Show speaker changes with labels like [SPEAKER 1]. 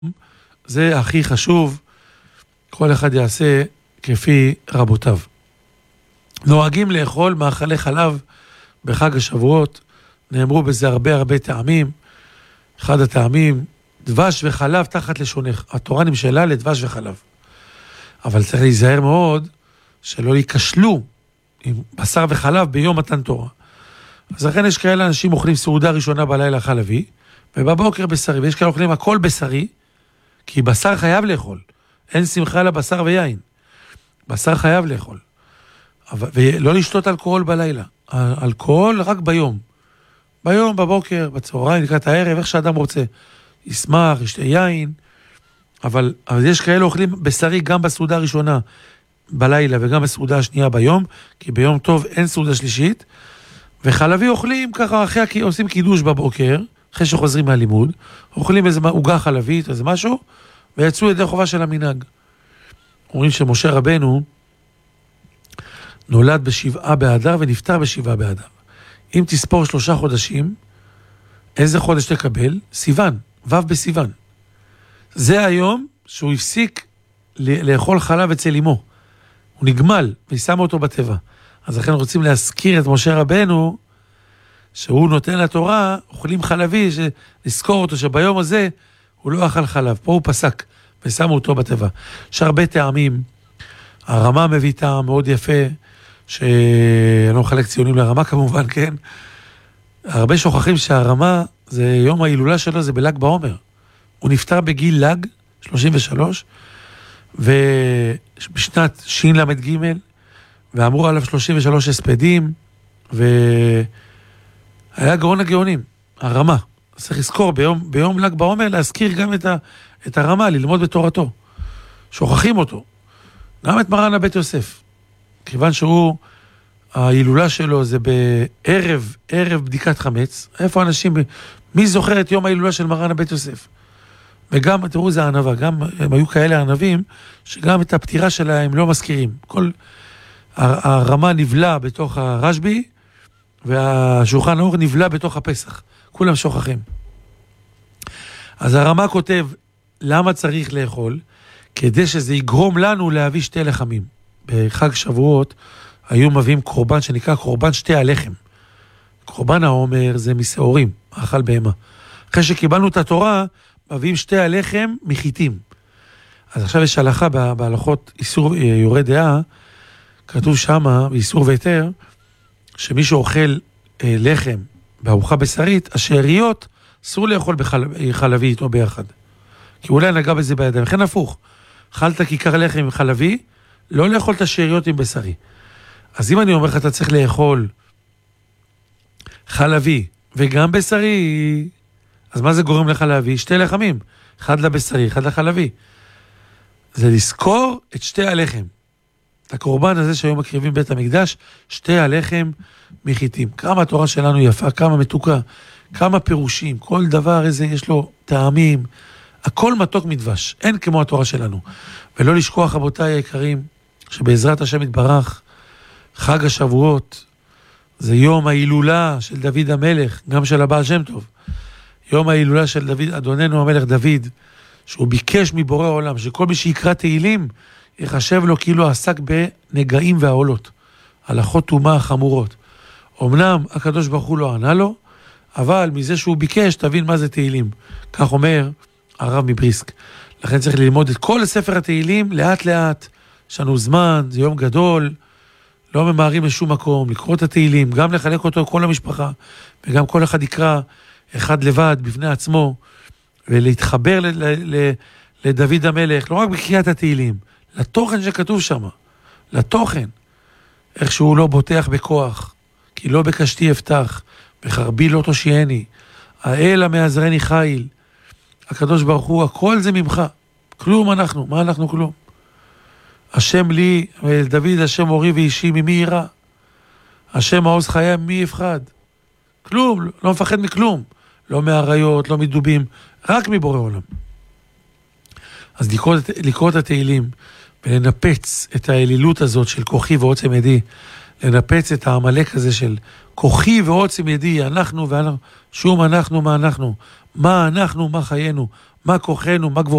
[SPEAKER 1] זה הכי חשוב, כל אחד יעשה כפי רבותיו. נוהגים לאכול מאכלי חלב בחג השבועות, נאמרו בזה הרבה טעמים. אחד הטעמים, דבש וחלב תחת לשונך. התורה נמשלה לדבש וחלב. אבל צריך להיזהר מאוד שלא ייכשלו עם בשר וחלב ביום מתן תורה. אז לכן יש כאלה אנשים אוכלים סעודה ראשונה בלילה חלבי, ובבוקר בשרי, ויש כאלה אוכלים הכל בשרי, כי בשר חייב לאכול. אין שמחה לבשר ויין. בשר חייב לאכול. ולא לשתות אלכוהול בלילה. אלכוהול רק ביום. ביום, בבוקר, בצהריים, לקראת הערב, איך שאדם רוצה. ישמח, ישתה יין. אבל יש כאלה אוכלים בשרי גם בסעודה הראשונה בלילה, וגם בסעודה השנייה ביום, כי ביום טוב אין סעודה שלישית. וחלבי אוכלים ככה, אחרי עושים קידוש בבוקר, אחרי שחוזרים מהלימוד, אוכלים איזה עוגה חלבית, איזה משהו, ויצאו ידי חובה של המנהג. אומרים שמשה רבנו נולד בשבעה באדר ונפטר בשבעה באדר. אם תספור 3 חודשים, איזה חודש תקבל? סיוון, ו' בסיוון. זה היום שהוא הפסיק לאכול חלב אצל אמו. הוא נגמל ושם אותו בטבע. אז לכן רוצים להזכיר את משה רבנו, שהוא נותן לתורה, אוכלים חלבי, לזכור אותו שביום הזה הוא לא אכל חלב. פה הוא פסק ושמו אותו בטבע. יש הרבה טעמים. הרמה מביא טעם מאוד יפה, שאני לא מחלק ציונים לרמה כמובן, כן? הרבה שוכחים שהרמה, זה יום ההילולה שלו, זה בל"ג בעומר. הוא נפטר בגיל ל"ג, 33, ובשנת ש"ג, ואמרו עליו 33 הספדים, והיה גאון הגאונים, הרמה. צריך לזכור ביום ל"ג בעומר להזכיר גם את הרמה, ללמוד בתורתו. שוכחים אותו. גם את מרן הבית יוסף. כיוון שהוא, ההילולה שלו זה בערב בדיקת חמץ. איפה אנשים, מי זוכר את יום ההילולה של מרן הבית יוסף? וגם, תראו, זה הענבה, גם הם היו כאלה הענבים, שגם את הפטירה שלהם לא מזכירים. כל הרמה נבלה בתוך הרשב"י, והשולחן ערוך נבלה בתוך הפסח. כולם שוכחים. אז הרמה כותב, למה צריך לאכול? כדי שזה יגרום לנו להביא 2 לחמים. בחג שבועות היו מביאים קורבן שנקרא קורבן 2 הלחם. קורבן העומר זה משעורים, אכל בהמה. אחרי שקיבלנו את התורה, מביאים 2 הלחם מחיתים. אז עכשיו יש הלכה בהלכות איסור יורה דעה, כתוב שמה, באיסור ויתר, שמי שאוכל לחם בארוחה בשרית, השאריות אסור לאכול בחלבית או ביחד. כי אולי נגע בזה בידיים. לכן הפוך, אכלת כיכר לחם עם חלבי, לא לאכול את השאריות עם בשרי. אז אם אני אומר לך, אתה צריך לאכול חלבי וגם בשרי, אז מה זה גורם לך להביא? 2 לחמים, 1 לבשרי, 1 לחלבי. זה לזכור את 2 הלחם. את הקורבן הזה שהיום מקריבים בית המקדש, 2 הלחם מחיתים. כמה התורה שלנו יפה, כמה מתוקה, כמה פירושים, כל דבר איזה יש לו טעמים, הכל מתוק מדבש, אין כמו התורה שלנו. ולא לשכוח, רבותיי היקרים, שבעזרת השם יתברך, חג השבועות, זה יום ההילולה של דוד המלך, גם של הבעל שם טוב. יום ההילולה של דוד, אדוננו המלך דוד, שהוא ביקש מבורא העולם, שכל מי שיקרא תהילים, יחשב לו כאילו עסק בנגעים והעולות, הלכות טומאה חמורות. אמנם הקדוש ברוך הוא לא ענה לו, אבל מזה שהוא ביקש, תבין מה זה תהילים. כך אומר הרב מבריסק. לכן צריך ללמוד את כל ספר התהילים לאט לאט. יש לנו זמן, זה יום גדול, לא ממהרים לשום מקום, לקרוא את התהילים, גם לחלק אותו כל המשפחה, וגם כל אחד יקרא אחד לבד בפני עצמו, ולהתחבר לדוד המלך, לא רק בקריאת התהילים, לתוכן שכתוב שם, לתוכן, איך שהוא לא בוטח בכוח, כי לא בקשתי אפתח, בחרבי לא תושייני, האל המעזרני חיל, הקדוש ברוך הוא, הכל זה ממך, כלום אנחנו, מה אנחנו כלום? השם לי, דוד, השם אורי ואישי, ממי ירא? השם מעוז חיי, מי יפחד? כלום, לא מפחד מכלום, לא מהעריות, לא מדובים, רק מבורא עולם. אז לקרוא את התהילים, ולנפץ את האלילות הזאת של כוחי ועוצם ידי, לנפץ את העמלק הזה של כוחי ועוצם ידי, אנחנו ואנחנו, שום אנחנו, מה אנחנו, מה אנחנו, מה חיינו, מה כוחנו, מה גבורתנו.